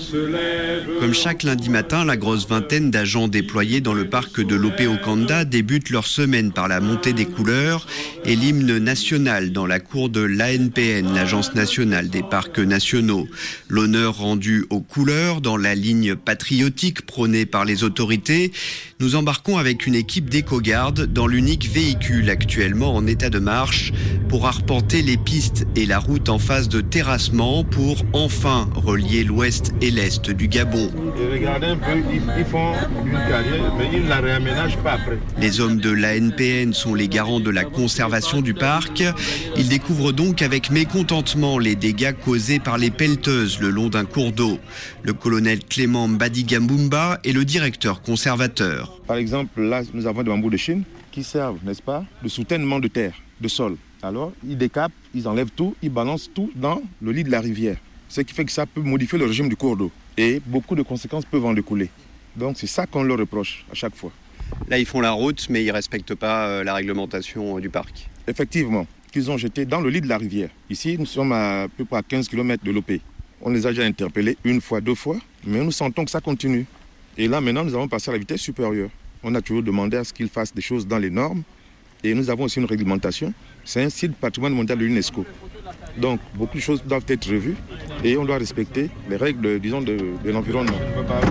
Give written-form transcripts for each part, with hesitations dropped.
Comme chaque lundi matin, la grosse vingtaine d'agents déployés dans le parc de Lopé Okanda débutent leur semaine par la montée des couleurs et l'hymne national dans la cour de l'ANPN, l'Agence nationale des parcs nationaux. L'honneur rendu aux couleurs dans la ligne patriotique prônée par les autorités. Nous embarquons avec une équipe d'éco-gardes dans l'unique véhicule actuellement en état de marche pour arpenter les pistes et la route en phase de terrassement pour enfin relier l'ouest et l'est du Gabon. Et regardez un peu, ils font une carrière, mais ils ne la réaménagent pas après. Les hommes de l'ANPN sont les garants de la conservation du parc. Ils découvrent donc avec mécontentement les dégâts causés par les pelleteuses le long d'un cours d'eau. Le colonel Clément Mbadiga-Mbumba est le directeur conservateur. Par exemple, là, nous avons des bambous de Chine qui servent, n'est-ce pas, de soutènement de terre, de sol. Alors, ils décapent, ils enlèvent tout, ils balancent tout dans le lit de la rivière. Ce qui fait que ça peut modifier le régime du cours d'eau. Et beaucoup de conséquences peuvent en découler. Donc c'est ça qu'on leur reproche à chaque fois. Là, ils font la route, mais ils ne respectent pas la réglementation du parc. Effectivement, qu'ils ont jeté dans le lit de la rivière. Ici, nous sommes à peu près à 15 km de Lopé. On les a déjà interpellés une fois, deux fois, mais nous sentons que ça continue. Et là, maintenant, nous avons passé à la vitesse supérieure. On a toujours demandé à ce qu'ils fassent des choses dans les normes. Et nous avons aussi une réglementation. C'est un site patrimoine mondial de l'UNESCO. Donc, beaucoup de choses doivent être revues et on doit respecter les règles, disons, de l'environnement.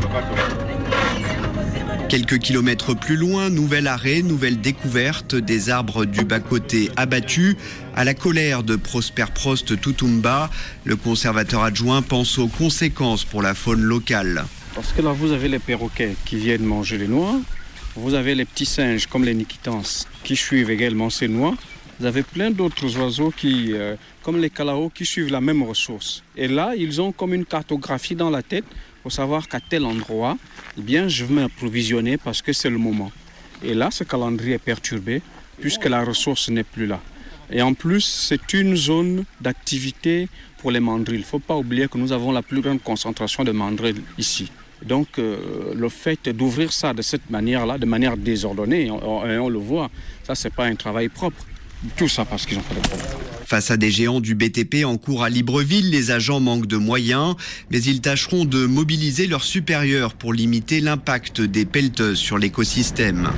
Quelques kilomètres plus loin, nouvel arrêt, nouvelle découverte des arbres du bas-côté abattus. À la colère de Prosper Prost Toutoumba, le conservateur adjoint pense aux conséquences pour la faune locale. Parce que là, vous avez les perroquets qui viennent manger les noix. Vous avez les petits singes comme les nikitans qui suivent également ces noix. Vous avez plein d'autres oiseaux qui, comme les calaos, qui suivent la même ressource. Et là, ils ont comme une cartographie dans la tête pour savoir qu'à tel endroit, eh bien, je vais m'approvisionner parce que c'est le moment. Et là, ce calendrier est perturbé puisque la ressource n'est plus là. Et en plus, c'est une zone d'activité pour les mandrilles. Il ne faut pas oublier que nous avons la plus grande concentration de mandrilles ici. Donc, le fait d'ouvrir ça de cette manière-là, de manière désordonnée, on le voit, ça, ce n'est pas un travail propre. Tout ça parce qu'ils ont fait des problèmes. Face à des géants du BTP en cours à Libreville, les agents manquent de moyens, mais ils tâcheront de mobiliser leurs supérieurs pour limiter l'impact des pelleteuses sur l'écosystème.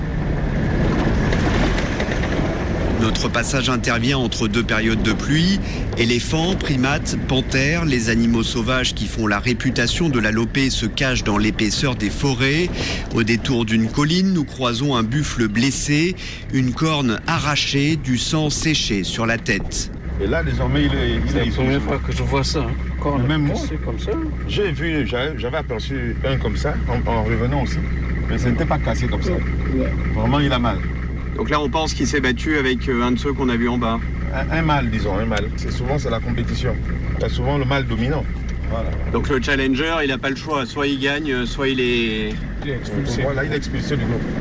Notre passage intervient entre deux périodes de pluie. Éléphants, primates, panthères, les animaux sauvages qui font la réputation de la Lopé se cachent dans l'épaisseur des forêts. Au détour d'une colline, nous croisons un buffle blessé, une corne arrachée, du sang séché sur la tête. Et là, désormais, c'est la première fois que je vois ça. Corne même cassée comme ça. J'avais aperçu un comme ça en revenant aussi. Mais ce n'était pas cassé comme ça. Vraiment, il a mal. Donc là, on pense qu'il s'est battu avec un de ceux qu'on a vu en bas. Un mâle, disons, un mâle. C'est la compétition. Il y a souvent le mâle dominant. Voilà. Donc le challenger, il n'a pas le choix. Soit il gagne, soit il est expulsé. Voilà, il est expulsé du groupe.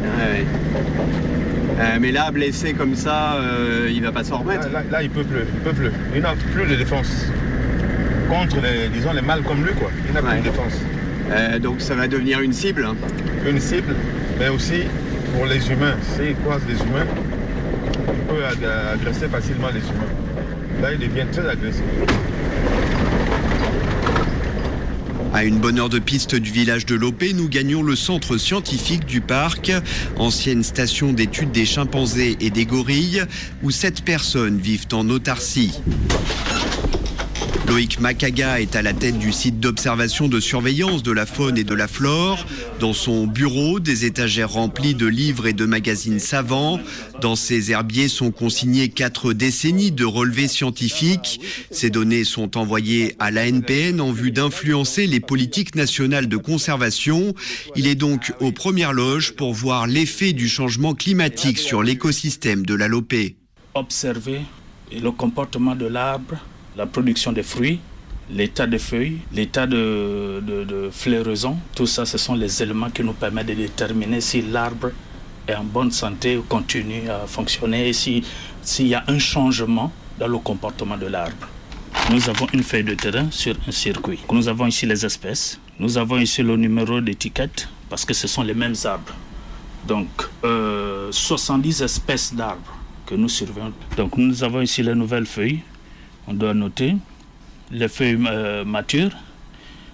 Mais là, blessé comme ça, il ne va pas s'en remettre. Là, il peut plus. Il n'a plus de défense. Contre les mâles comme lui, quoi. Il n'a plus de défense. Donc ça va devenir une cible. Une cible, mais aussi pour les humains. S'il croise les humains, il peut agresser facilement les humains. Là, il devient très agressif. À une bonne heure de piste du village de Lopé, nous gagnons le centre scientifique du parc, ancienne station d'études des chimpanzés et des gorilles, où 7 personnes vivent en autarcie. Loïc Makaga est à la tête du site d'observation de surveillance de la faune et de la flore. Dans son bureau, des étagères remplies de livres et de magazines savants. Dans ces herbiers sont consignées 4 décennies de relevés scientifiques. Ces données sont envoyées à l'ANPN en vue d'influencer les politiques nationales de conservation. Il est donc aux premières loges pour voir l'effet du changement climatique sur l'écosystème de la Lopé. Observer le comportement de l'arbre, la production des fruits, l'état des feuilles, l'état de floraison, tout ça, ce sont les éléments qui nous permettent de déterminer si l'arbre est en bonne santé ou continue à fonctionner et s'il y a un changement dans le comportement de l'arbre. Nous avons une feuille de terrain sur un circuit. Nous avons ici les espèces, nous avons ici le numéro d'étiquette parce que ce sont les mêmes arbres. Donc, 70 espèces d'arbres que nous surveillons. Donc, nous avons ici les nouvelles feuilles. On doit noter les feuilles matures,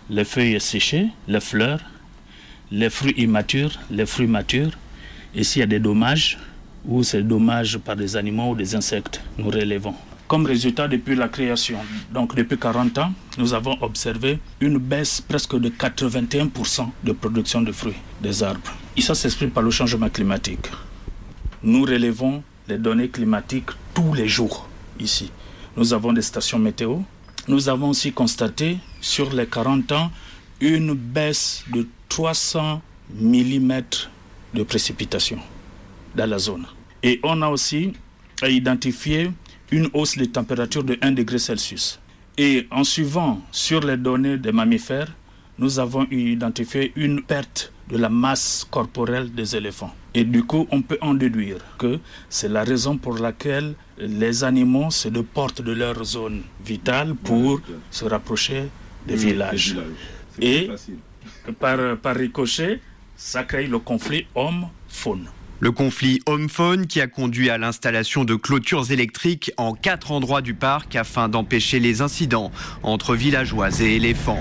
les feuilles séchées, les fleurs, les fruits immatures, les fruits matures. Et s'il y a des dommages, ou c'est dommage par des animaux ou des insectes, nous relevons. Comme résultat, depuis la création, donc depuis 40 ans, nous avons observé une baisse presque de 81% de production de fruits des arbres. Et ça s'exprime par le changement climatique. Nous relevons les données climatiques tous les jours ici. Nous avons des stations météo. Nous avons aussi constaté sur les 40 ans une baisse de 300 mm de précipitations dans la zone. Et on a aussi identifié une hausse des températures de 1 degré Celsius. Et en suivant sur les données des mammifères, nous avons identifié une perte de la masse corporelle des éléphants. Et du coup, on peut en déduire que c'est la raison pour laquelle les animaux se déportent de leur zone vitale pour se rapprocher des villages. Et par ricochet, ça crée le conflit homme-faune. Le conflit homme-faune qui a conduit à l'installation de clôtures électriques en 4 endroits du parc afin d'empêcher les incidents entre villageois et éléphants.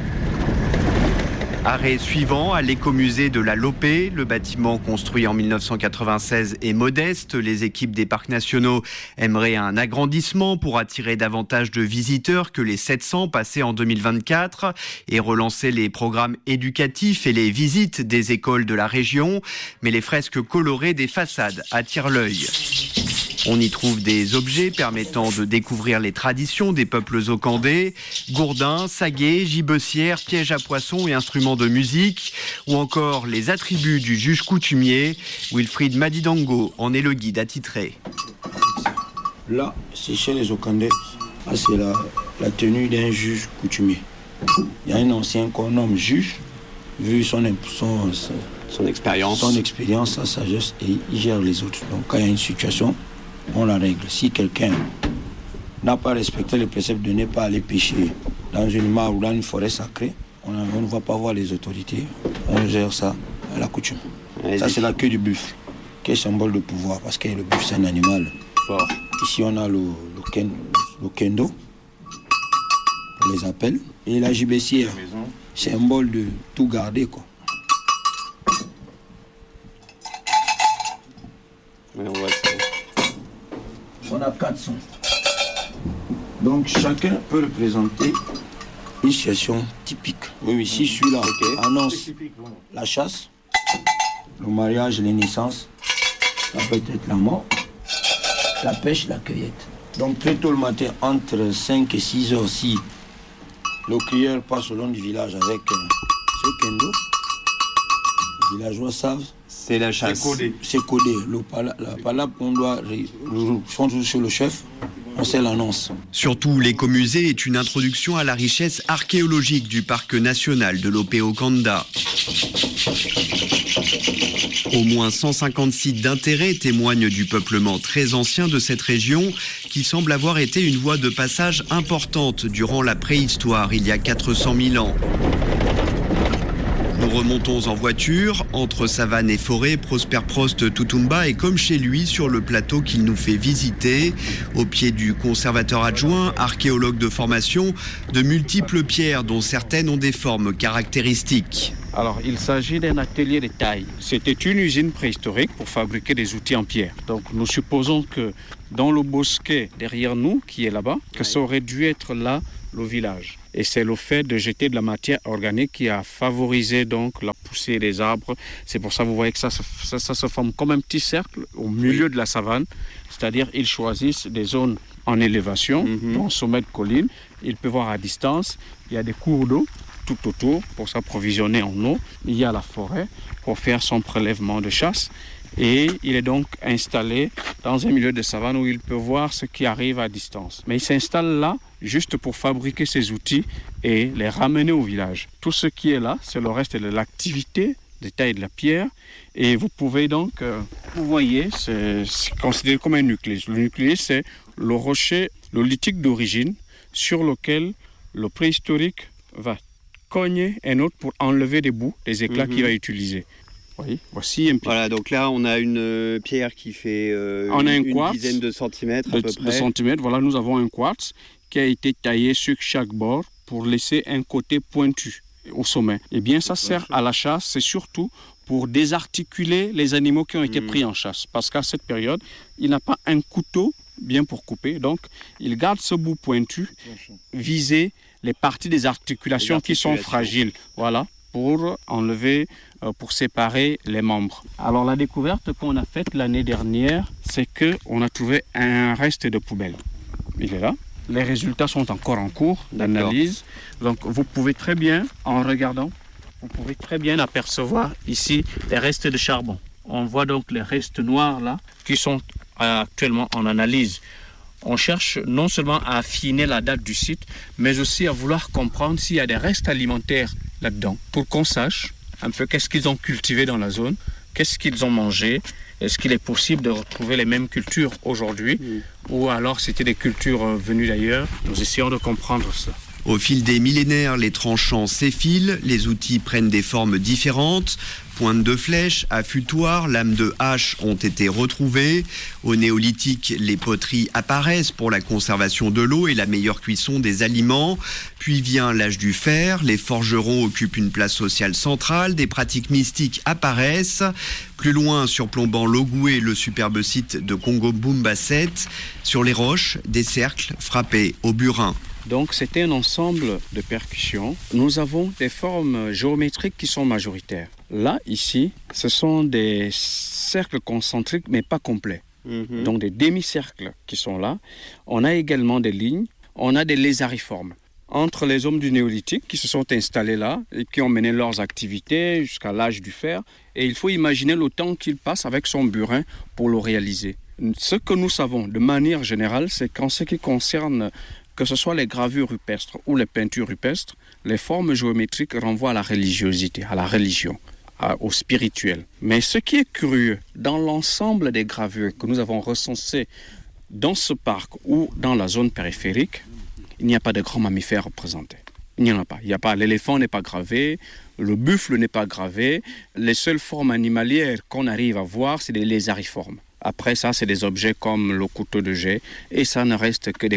Arrêt suivant à l'écomusée de la Lopé. Le bâtiment construit en 1996 est modeste. Les équipes des parcs nationaux aimeraient un agrandissement pour attirer davantage de visiteurs que les 700 passés en 2024 et relancer les programmes éducatifs et les visites des écoles de la région. Mais les fresques colorées des façades attirent l'œil. On y trouve des objets permettant de découvrir les traditions des peuples okandais, gourdins, saguets, gibecières, pièges à poissons et instruments de musique, ou encore les attributs du juge coutumier. Wilfried Madidango en est le guide attitré. Là, c'est chez les Okandais. Là, c'est la tenue d'un juge coutumier. Il y a un ancien qu'on nomme juge, vu son expérience, sa sagesse, et il gère les autres. Donc, quand il y a une situation, on la règle. Si quelqu'un n'a pas respecté le précepte de ne pas aller pêcher dans une mare ou dans une forêt sacrée, on ne va pas voir les autorités. On gère ça à la coutume. Ça, c'est la queue du buffle, qui est symbole de pouvoir, parce que le buffle, c'est un animal fort. Ici, on a le kendo, on les appelle, et la gibecière, symbole de tout garder, quoi. Ouais, on voit ça. On a 4 sons. Donc chacun peut représenter une situation typique. Oui, ici, celui-là annonce la chasse, le mariage, les naissances. Ça peut être la mort, la pêche, la cueillette. Donc très tôt le matin, entre 5 et 6 heures, si le crieur passe au long du village avec ce kendo, les villageois savent. C'est la chasse. C'est codé. La palabre qu'on doit répondre sur le chef, on sait l'annonce. Surtout, l'écomusée est une introduction à la richesse archéologique du parc national de Lopé-Okanda. Au moins 150 sites d'intérêt témoignent du peuplement très ancien de cette région qui semble avoir été une voie de passage importante durant la préhistoire il y a 400 000 ans. Nous remontons en voiture, entre savane et forêt, Prosper Prost Tutumba est comme chez lui sur le plateau qu'il nous fait visiter. Au pied du conservateur adjoint, archéologue de formation, de multiples pierres dont certaines ont des formes caractéristiques. Alors, il s'agit d'un atelier de taille. C'était une usine préhistorique pour fabriquer des outils en pierre. Donc, nous supposons que dans le bosquet derrière nous, qui est là-bas, que ça aurait dû être là le village. Et c'est le fait de jeter de la matière organique qui a favorisé donc la poussée des arbres. C'est pour ça que vous voyez que ça se forme comme un petit cercle au milieu de la savane. C'est-à-dire ils choisissent des zones en élévation, dans le sommet de collines. Ils peuvent voir à distance, il y a des cours d'eau tout autour pour s'approvisionner en eau. Il y a la forêt pour faire son prélèvement de chasse. Et il est donc installé dans un milieu de savane où il peut voir ce qui arrive à distance. Mais il s'installe là juste pour fabriquer ses outils et les ramener au village. Tout ce qui est là, c'est le reste de l'activité de taille de la pierre. Et vous pouvez donc, vous voyez, c'est considéré comme un nucléus. Le nucléus, c'est le rocher, le lithique d'origine sur lequel le préhistorique va cogner un autre pour enlever des bouts, des éclats qu'il va utiliser. Oui, voici un Voilà, donc là on a une pierre qui fait une dizaine de centimètres à peu près. De centimètres. Voilà, nous avons un quartz qui a été taillé sur chaque bord pour laisser un côté pointu. au sommet. Eh bien, ça sert à la chasse, c'est surtout pour désarticuler les animaux qui ont été pris en chasse. Parce qu'à cette période, il n'a pas un couteau bien pour couper. Donc, il garde ce bout pointu, viser les parties des articulations qui sont fragiles. Voilà, pour enlever, pour séparer les membres. Alors, la découverte qu'on a faite l'année dernière, c'est qu'on a trouvé un reste de poubelle. Il est là. Les résultats sont encore en cours d'analyse. Donc, vous pouvez très bien, en regardant, vous pouvez très bien apercevoir ici les restes de charbon. On voit donc les restes noirs là qui sont actuellement en analyse. On cherche non seulement à affiner la date du site, mais aussi à vouloir comprendre s'il y a des restes alimentaires là-dedans, pour qu'on sache un peu qu'est-ce qu'ils ont cultivé dans la zone, qu'est-ce qu'ils ont mangé, est-ce qu'il est possible de retrouver les mêmes cultures aujourd'hui, ou alors c'était des cultures venues d'ailleurs. Nous essayons de comprendre ça. Au fil des millénaires, les tranchants s'effilent, les outils prennent des formes différentes. Pointes de flèche, affûtoirs, lames de hache ont été retrouvées. Au néolithique, les poteries apparaissent pour la conservation de l'eau et la meilleure cuisson des aliments. Puis vient l'âge du fer, les forgerons occupent une place sociale centrale, des pratiques mystiques apparaissent. Plus loin, surplombant l'Ogoué, le superbe site de Congo-Bumba-7, sur les roches, des cercles frappés au burin. Donc c'était un ensemble de percussions. Nous avons des formes géométriques qui sont majoritaires. Là, ici, ce sont des cercles concentriques mais pas complets. Donc des demi-cercles qui sont là. On a également des lignes, on a des lézariformes. Entre les hommes du néolithique qui se sont installés là et qui ont mené leurs activités jusqu'à l'âge du fer. Et il faut imaginer le temps qu'il passe avec son burin pour le réaliser. Ce que nous savons de manière générale, c'est qu'en ce qui concerne que ce soit les gravures rupestres ou les peintures rupestres, les formes géométriques renvoient à la religiosité, à la religion, au spirituel. Mais ce qui est curieux, dans l'ensemble des gravures que nous avons recensées dans ce parc ou dans la zone périphérique, il n'y a pas de grands mammifères représentés. Il n'y en a pas. L'éléphant n'est pas gravé, le buffle n'est pas gravé. Les seules formes animalières qu'on arrive à voir, c'est des lézariformes. Après ça, c'est des objets comme le couteau de jet et ça ne reste que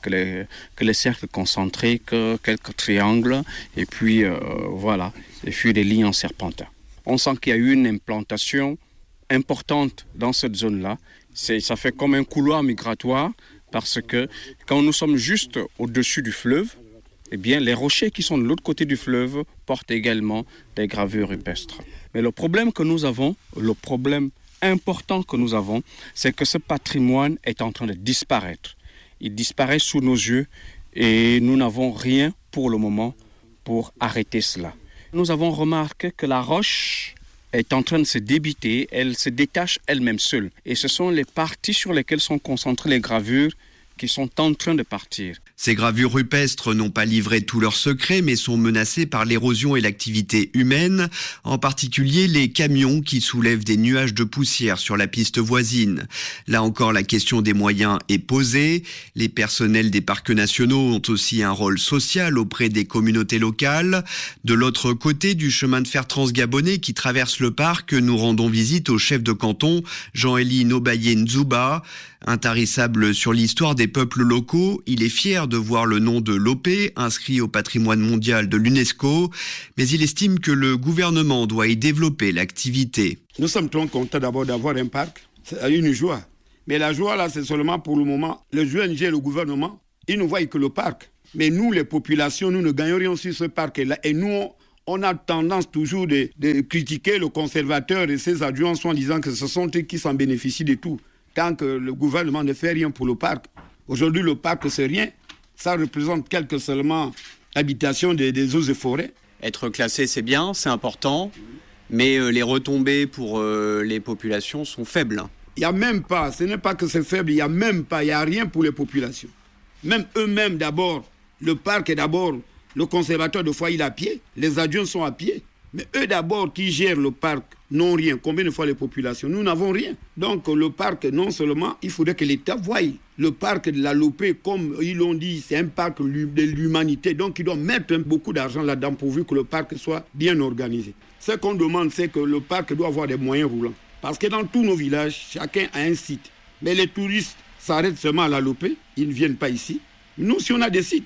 les cercles concentriques, quelques triangles et puis voilà, et puis des lignes en serpentin. On sent qu'il y a eu une implantation importante dans cette zone-là. Ça fait comme un couloir migratoire parce que quand nous sommes juste au-dessus du fleuve, eh bien, les rochers qui sont de l'autre côté du fleuve portent également des gravures rupestres. Mais le problème que nous avons, le problème important que nous avons, c'est que ce patrimoine est en train de disparaître. Il disparaît sous nos yeux et nous n'avons rien pour le moment pour arrêter cela. Nous avons remarqué que la roche est en train de se débiter, elle se détache elle-même seule. Et ce sont les parties sur lesquelles sont concentrées les gravures qui sont en train de partir. Ces gravures rupestres n'ont pas livré tous leurs secrets, mais sont menacées par l'érosion et l'activité humaine, en particulier les camions qui soulèvent des nuages de poussière sur la piste voisine. Là encore, la question des moyens est posée. Les personnels des parcs nationaux ont aussi un rôle social auprès des communautés locales. De l'autre côté du chemin de fer transgabonais qui traverse le parc, nous rendons visite au chef de canton, Jean-Élie Nobaye Nzouba. Intarissable sur l'histoire des peuples locaux, il est fier de voir le nom de Lopé inscrit au patrimoine mondial de l'UNESCO, mais il estime que le gouvernement doit y développer l'activité. Nous sommes très contents d'abord d'avoir un parc, c'est une joie. Mais la joie là, c'est seulement pour le moment. Le ONG et le gouvernement, ils ne voient que le parc. Mais nous, les populations, nous ne gagnons rien sur ce parc-là. Et nous, on a tendance toujours de critiquer le conservateur et ses adjoints en disant que ce sont eux qui s'en bénéficient de tout. Tant que le gouvernement ne fait rien pour le parc. Aujourd'hui, le parc, c'est rien. Ça représente quelques seulement habitations des eaux et forêts. Être classé, c'est bien, c'est important, mais les retombées pour les populations sont faibles. Il n'y a même pas, ce n'est pas que c'est faible, il n'y a rien pour les populations. Même eux-mêmes, d'abord, le parc est d'abord, le conservateur de fois, il est à pied, les adjoints sont à pied. Mais eux d'abord qui gèrent le parc n'ont rien. Combien de fois les populations? Nous n'avons rien. Donc le parc, non seulement, il faudrait que l'État voie le parc de la Lopé, comme ils l'ont dit, c'est un parc de l'humanité. Donc il doit mettre beaucoup d'argent là-dedans pourvu que le parc soit bien organisé. Ce qu'on demande, c'est que le parc doit avoir des moyens roulants. Parce que dans tous nos villages, chacun a un site. Mais les touristes s'arrêtent seulement à la Lopé, ils ne viennent pas ici. Nous, si on a des sites,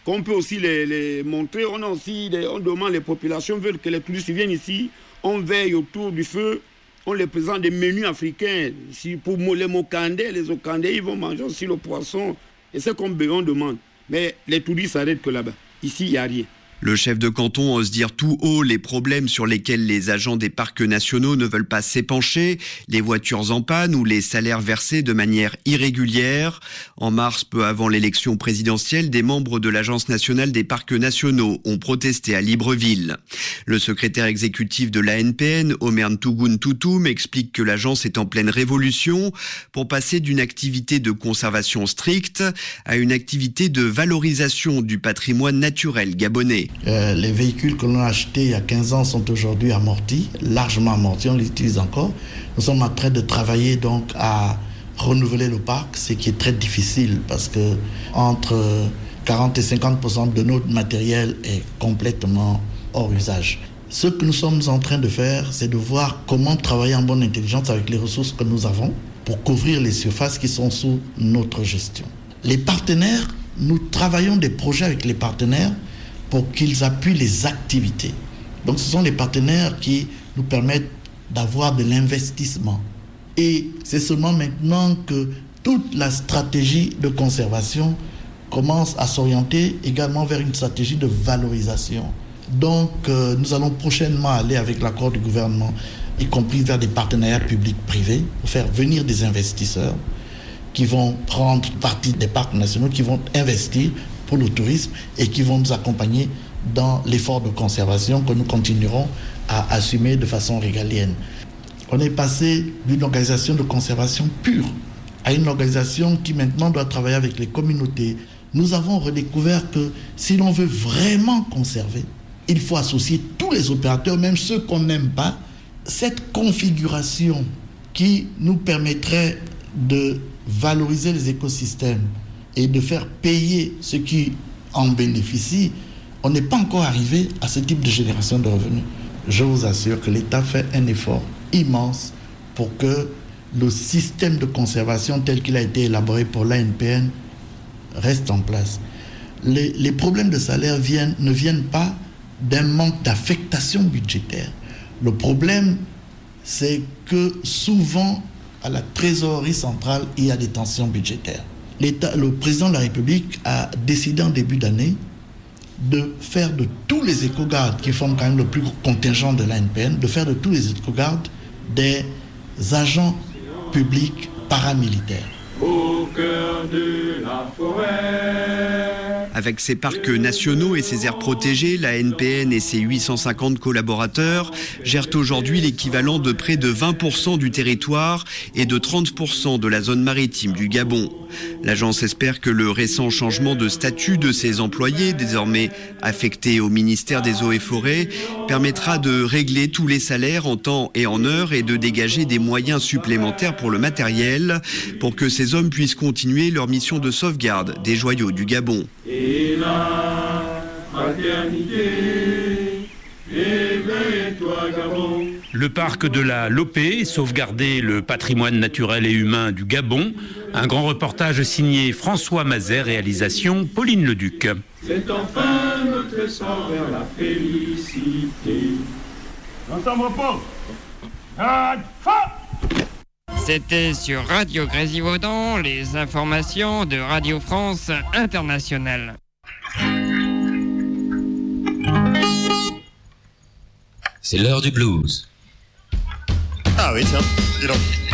qu'on peut aussi les montrer. On demande, les populations veulent que les touristes viennent ici, on veille autour du feu, on les présente des menus africains. Pour les Mokandais, les Okandais, ils vont manger aussi le poisson. Et c'est comme on demande. Mais les touristes s'arrêtent que là-bas. Ici, il n'y a rien. Le chef de canton ose dire tout haut les problèmes sur lesquels les agents des parcs nationaux ne veulent pas s'épancher, les voitures en panne ou les salaires versés de manière irrégulière. En mars, peu avant l'élection présidentielle, des membres de l'Agence nationale des parcs nationaux ont protesté à Libreville. Le secrétaire exécutif de l'ANPN, Omer Ntougoun Toutoum, explique que l'agence est en pleine révolution pour passer d'une activité de conservation stricte à une activité de valorisation du patrimoine naturel gabonais. Les véhicules que l'on a achetés il y a 15 ans sont aujourd'hui amortis, largement amortis, on les utilise encore. Nous sommes en train de travailler donc à renouveler le parc, ce qui est très difficile parce que entre 40 et 50% de notre matériel est complètement hors usage. Ce que nous sommes en train de faire, c'est de voir comment travailler en bonne intelligence avec les ressources que nous avons pour couvrir les surfaces qui sont sous notre gestion. Les partenaires, nous travaillons des projets avec les partenaires pour qu'ils appuient les activités. Donc ce sont les partenaires qui nous permettent d'avoir de l'investissement. Et c'est seulement maintenant que toute la stratégie de conservation commence à s'orienter également vers une stratégie de valorisation. Donc nous allons prochainement aller avec l'accord du gouvernement, y compris vers des partenariats publics-privés, pour faire venir des investisseurs qui vont prendre partie des parcs nationaux, qui vont investir pour le tourisme et qui vont nous accompagner dans l'effort de conservation que nous continuerons à assumer de façon régalienne. On est passé d'une organisation de conservation pure à une organisation qui maintenant doit travailler avec les communautés. Nous avons redécouvert que si l'on veut vraiment conserver, il faut associer tous les opérateurs, même ceux qu'on n'aime pas. Cette configuration qui nous permettrait de valoriser les écosystèmes et de faire payer ceux qui en bénéficient, on n'est pas encore arrivé à ce type de génération de revenus. Je vous assure que l'État fait un effort immense pour que le système de conservation tel qu'il a été élaboré pour l'ANPN reste en place. Les problèmes de salaire ne viennent pas d'un manque d'affectation budgétaire. Le problème, c'est que souvent, à la trésorerie centrale, il y a des tensions budgétaires. Le président de la République a décidé en début d'année de faire de tous les éco-gardes qui forment quand même le plus gros contingent de l'ANPN, de faire de tous les éco-gardes des agents publics paramilitaires. Au cœur de la forêt. Avec ses parcs nationaux et ses aires protégées, la ANPN et ses 850 collaborateurs gèrent aujourd'hui l'équivalent de près de 20% du territoire et de 30% de la zone maritime du Gabon. L'agence espère que le récent changement de statut de ses employés, désormais affectés au ministère des Eaux et Forêts, permettra de régler tous les salaires en temps et en heure et de dégager des moyens supplémentaires pour le matériel, pour que ces hommes puissent continuer leur mission de sauvegarde des joyaux du Gabon. Et la fraternité, éveille-toi Gabon. Le parc de la Lopé, sauvegarder le patrimoine naturel et humain du Gabon. Un grand reportage signé François Mazet, réalisation Pauline Leduc. C'est enfin notre sort vers la félicité. Ensemble repos. C'était sur Radio Grésivaudan, les informations de Radio France Internationale. C'est l'heure du blues. Ah oui, tiens, dis donc.